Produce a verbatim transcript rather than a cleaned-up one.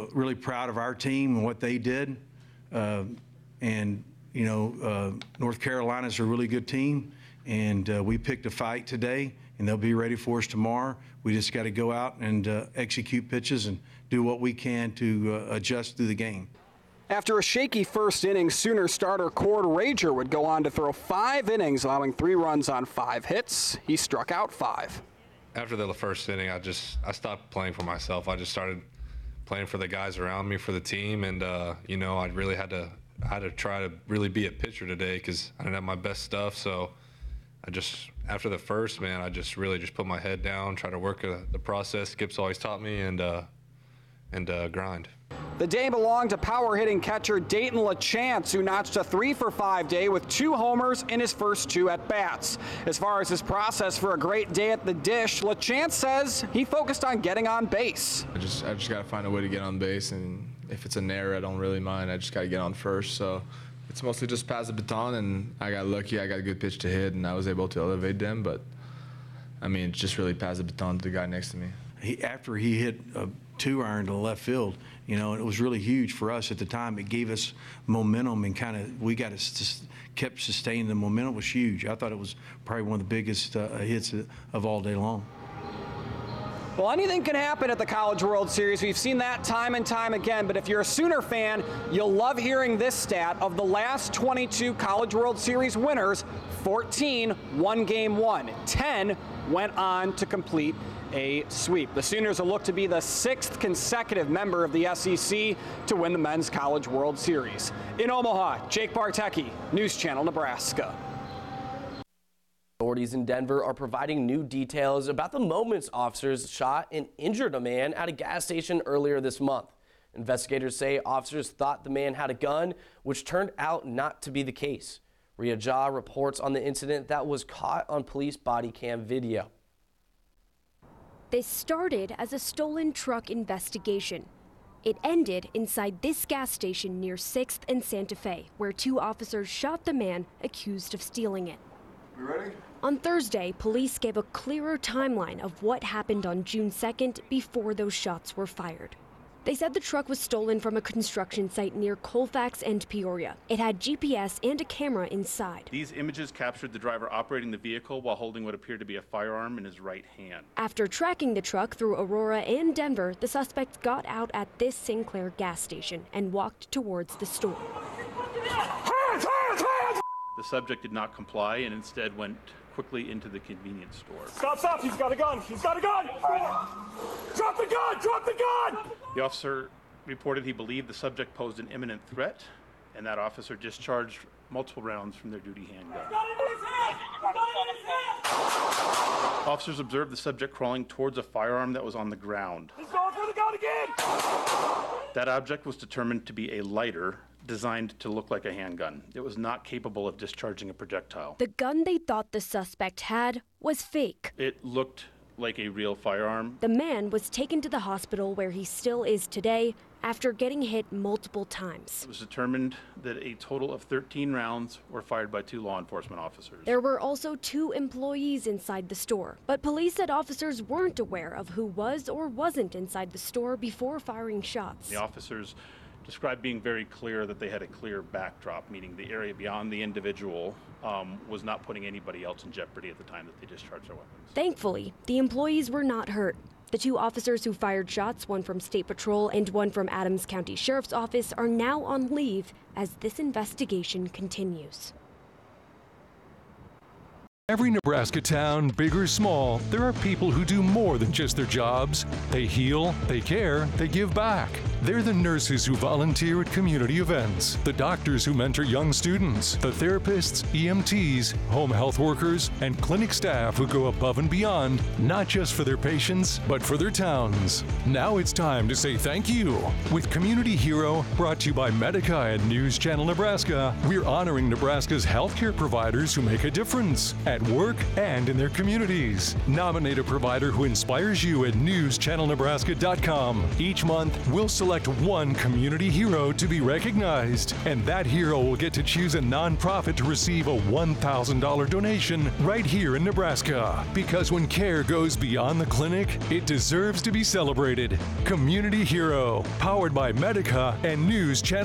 uh, really proud of our team and what they did. Uh, and, you know, uh, North Carolina's a really good team, and uh, we picked a fight today, and they'll be ready for us tomorrow. We just got to go out and uh, execute pitches and do what we can to uh, adjust through the game. After a shaky first inning, Sooner starter Cord Rager would go on to throw five innings, allowing three runs on five hits. He struck out five. After the first inning, I just I stopped playing for myself. I just started playing for the guys around me, for the team, and uh, you know, I really had to I had to try to really be a pitcher today because I didn't have my best stuff. So I just after the first, man, I just really just put my head down, try to work uh, the process Skip's always taught me, and uh, and uh, grind. The day belonged to power-hitting catcher Dayton LaChance, who notched a three for five day with two homers in his first two at-bats. As far as his process for a great day at the dish, LaChance says he focused on getting on base. I just I just got to find a way to get on base, and if it's an error, I don't really mind. I just got to get on first. So it's mostly just pass the baton, and I got lucky. I got a good pitch to hit, and I was able to elevate them. But, I mean, just really pass the baton to the guy next to me. He, after he hit a two iron to left field, you know, and it was really huge for us at the time. It gave us momentum, and kind of we got to kept sustaining the momentum. It was huge. I thought it was probably one of the biggest uh, hits of all day long. Well, anything can happen at the College World Series. We've seen that time and time again, but if you're a Sooner fan, you'll love hearing this stat. Of the last twenty-two College World Series winners, fourteen won game one. ten went on to complete a sweep. The Sooners will look to be the sixth consecutive member of the S E C to win the Men's College World Series. In Omaha, Jake Bartecki, News Channel, Nebraska. Authorities in Denver are providing new details about the moments officers shot and injured a man at a gas station earlier this month. Investigators say officers thought the man had a gun, which turned out not to be the case. Ria Jha reports on the incident that was caught on police body cam video. This started as a stolen truck investigation. It ended inside this gas station near sixth and Santa Fe, where two officers shot the man accused of stealing it. You ready? On Thursday, police gave a clearer timeline of what happened on June second before those shots were fired. They said the truck was stolen from a construction site near Colfax and Peoria. It had G P S and a camera inside. These images captured the driver operating the vehicle while holding what appeared to be a firearm in his right hand. After tracking the truck through Aurora and Denver, the suspect got out at this Sinclair gas station and walked towards the store. The subject did not comply and instead went quickly into the convenience store. Stop, stop, he's got a gun, he's got a gun! Drop the gun, drop the gun! The officer reported he believed the subject posed an imminent threat, and that officer discharged multiple rounds from their duty handgun. Officers observed the subject crawling towards a firearm that was on the ground. He's going for the gun again! That object was determined to be a lighter designed to look like a handgun. It was not capable of discharging a projectile. The gun they thought the suspect had was fake. It looked like a real firearm. The man was taken to the hospital where he still is today after getting hit multiple times. It was determined that a total of thirteen rounds were fired by two law enforcement officers. There were also two employees inside the store, but police said officers weren't aware of who was or wasn't inside the store before firing shots. The officers described being very clear that they had a clear backdrop, meaning the area beyond the individual um, was not putting anybody else in jeopardy at the time that they discharged their weapons. Thankfully, the employees were not hurt. The two officers who fired shots, one from State Patrol and one from Adams County Sheriff's Office, are now on leave as this investigation continues. Every Nebraska town, big or small, there are people who do more than just their jobs. They heal, they care, they give back. They're the nurses who volunteer at community events, the doctors who mentor young students, the therapists, E M Ts, home health workers, and clinic staff who go above and beyond, not just for their patients, but for their towns. Now it's time to say thank you. With Community Hero, brought to you by Medica and News Channel Nebraska, we're honoring Nebraska's healthcare providers who make a difference. at work and in their communities. Nominate a provider who inspires you at news channel nebraska dot com. Each month, we'll select one community hero to be recognized, and that hero will get to choose a nonprofit to receive a one thousand dollars donation right here in Nebraska. Because when care goes beyond the clinic, it deserves to be celebrated. Community Hero, powered by Medica and News Channel